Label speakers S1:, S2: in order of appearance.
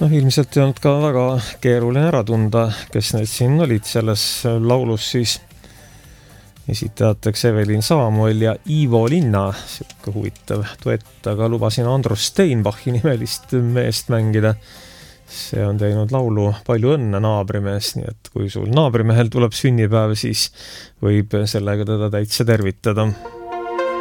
S1: Ilmselt ei olnud ka väga keeruline ära tunda, kes need siin olid selles laulus siis esitajateks Evelin Saamuel ja Ivo Linna, siuke huvitav duett, aga lubasin Andrus Steinbachi nimelist meest mängida. See on teinud laulu Palju õnne naabrimees, nii et kui sul naabrimehel tuleb sünnipäev, siis võib sellega teda täitsa tervitada.